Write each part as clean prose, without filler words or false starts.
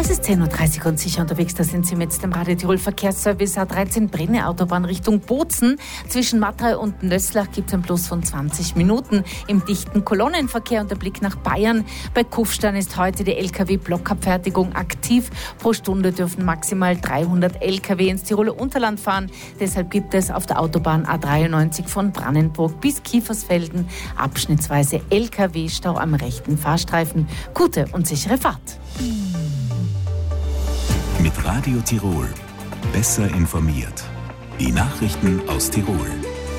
Es ist 10.30 Uhr und sicher unterwegs, da sind Sie mit dem Radio Tirol Verkehrsservice A13 Brenner Autobahn Richtung Bozen. Zwischen Matrei und Nöslach gibt es einen Plus von 20 Minuten. Im dichten Kolonnenverkehr und der Blick nach Bayern. Bei Kufstein ist heute die LKW-Blockabfertigung aktiv. Pro Stunde dürfen maximal 300 LKW ins Tiroler Unterland fahren. Deshalb gibt es auf der Autobahn A93 von Brannenburg bis Kiefersfelden abschnittsweise LKW-Stau am rechten Fahrstreifen. Gute und sichere Fahrt. Mit Radio Tirol. Besser informiert. Die Nachrichten aus Tirol.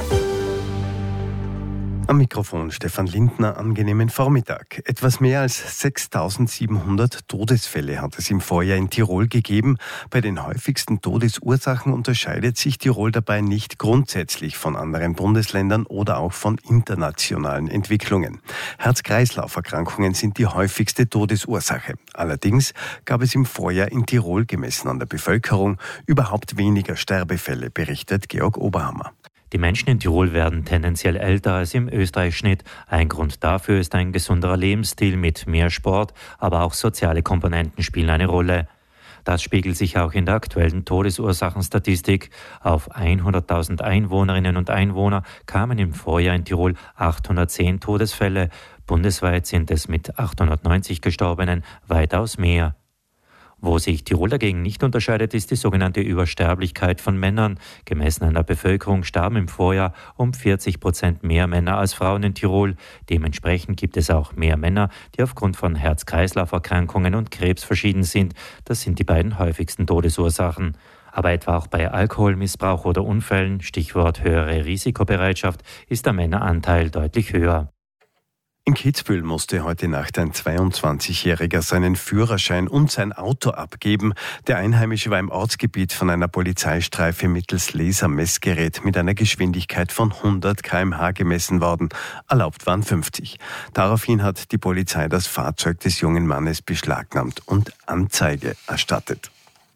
Am Mikrofon Stefan Lindner, angenehmen Vormittag. Etwas mehr als 6.700 Todesfälle hat es im Vorjahr in Tirol gegeben. Bei den häufigsten Todesursachen unterscheidet sich Tirol dabei nicht grundsätzlich von anderen Bundesländern oder auch von internationalen Entwicklungen. Herz-Kreislauf-Erkrankungen sind die häufigste Todesursache. Allerdings gab es im Vorjahr in Tirol, gemessen an der Bevölkerung, überhaupt weniger Sterbefälle, berichtet Georg Oberhammer. Die Menschen in Tirol werden tendenziell älter als im Österreich-Schnitt. Ein Grund dafür ist ein gesunderer Lebensstil mit mehr Sport, aber auch soziale Komponenten spielen eine Rolle. Das spiegelt sich auch in der aktuellen Todesursachenstatistik. Auf 100.000 Einwohnerinnen und Einwohner kamen im Vorjahr in Tirol 810 Todesfälle. Bundesweit sind es mit 890 Gestorbenen weitaus mehr. Wo sich Tirol dagegen nicht unterscheidet, ist die sogenannte Übersterblichkeit von Männern. Gemessen an der Bevölkerung starben im Vorjahr um 40% mehr Männer als Frauen in Tirol. Dementsprechend gibt es auch mehr Männer, die aufgrund von Herz-Kreislauf-Erkrankungen und Krebs verschieden sind. Das sind die beiden häufigsten Todesursachen. Aber etwa auch bei Alkoholmissbrauch oder Unfällen, Stichwort höhere Risikobereitschaft, ist der Männeranteil deutlich höher. In Kitzbühel musste heute Nacht ein 22-Jähriger seinen Führerschein und sein Auto abgeben. Der Einheimische war im Ortsgebiet von einer Polizeistreife mittels Lasermessgerät mit einer Geschwindigkeit von 100 km/h gemessen worden. Erlaubt waren 50. Daraufhin hat die Polizei das Fahrzeug des jungen Mannes beschlagnahmt und Anzeige erstattet.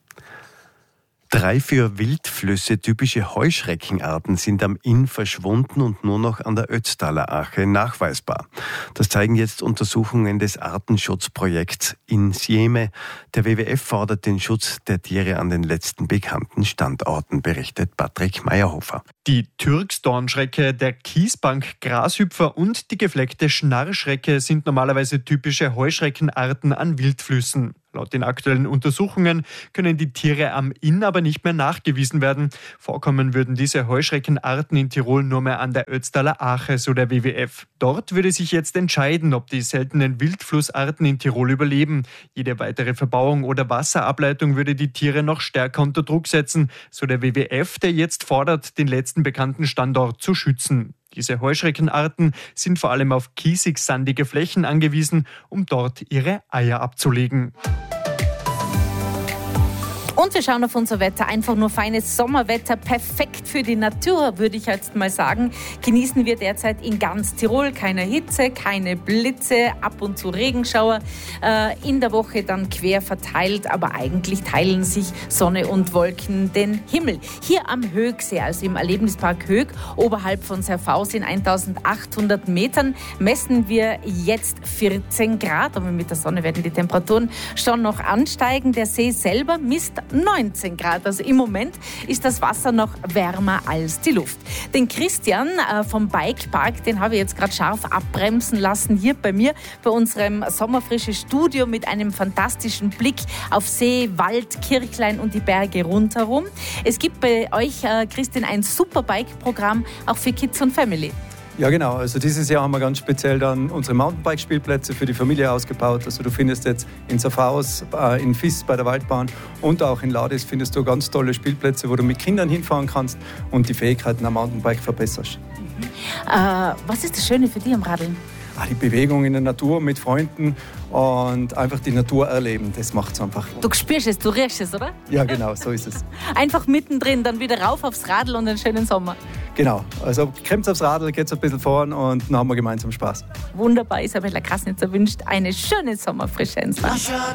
3 für Wildflüsse typische Heuschreckenarten sind am Inn verschwunden und nur noch an der Ötztaler Ache nachweisbar. Das zeigen jetzt Untersuchungen des Artenschutzprojekts in Sieme. Der WWF fordert den Schutz der Tiere an den letzten bekannten Standorten, berichtet Patrick Meyerhofer. Die Türksdornschrecke, der Kiesbank-Grashüpfer und die gefleckte Schnarrschrecke sind normalerweise typische Heuschreckenarten an Wildflüssen. Laut den aktuellen Untersuchungen können die Tiere am Inn aber nicht mehr nachgewiesen werden. Vorkommen würden diese Heuschreckenarten in Tirol nur mehr an der Ötztaler Ache, so der WWF. Dort würde sich jetzt entscheiden, ob die seltenen Wildflussarten in Tirol überleben. Jede weitere Verbauung oder Wasserableitung würde die Tiere noch stärker unter Druck setzen, so der WWF, der jetzt fordert, den letzten bekannten Standort zu schützen. Diese Heuschreckenarten sind vor allem auf kiesig-sandige Flächen angewiesen, um dort ihre Eier abzulegen. Und wir schauen auf unser Wetter. Einfach nur feines Sommerwetter. Perfekt für die Natur, würde ich jetzt mal sagen. Genießen wir derzeit in ganz Tirol. Keine Hitze, keine Blitze, ab und zu Regenschauer. In der Woche dann quer verteilt. Aber eigentlich teilen sich Sonne und Wolken den Himmel. Hier am Högsee, also im Erlebnispark Hög, oberhalb von Serfaus in 1800 Metern, messen wir jetzt 14 Grad. Aber mit der Sonne werden die Temperaturen schon noch ansteigen. Der See selber misst 19 Grad. Also im Moment ist das Wasser noch wärmer als die Luft. Den Christian vom Bikepark, den habe ich jetzt gerade scharf abbremsen lassen, hier bei mir, bei unserem sommerfrischen Studio mit einem fantastischen Blick auf See, Wald, Kirchlein und die Berge rundherum. Es gibt bei euch, Christian, ein super Bike-Programm, auch für Kids und Family. Ja genau, also dieses Jahr haben wir ganz speziell dann unsere Mountainbike-Spielplätze für die Familie ausgebaut. Also du findest jetzt in Serfaus, in Fiss bei der Waldbahn und auch in Ladis findest du ganz tolle Spielplätze, wo du mit Kindern hinfahren kannst und die Fähigkeiten am Mountainbike verbesserst. Was ist das Schöne für dich am Radeln? Die Bewegung in der Natur mit Freunden und einfach die Natur erleben, das macht es einfach. Du spürst es, du riechst es, oder? Ja genau, so ist es. Einfach mittendrin, dann wieder rauf aufs Radl und einen schönen Sommer. Genau, also kommt aufs Radl, geht ein bisschen vorn und dann haben wir gemeinsam Spaß. Wunderbar, Isabella Krasnitzer wünscht eine schöne Sommerfrische ins Land.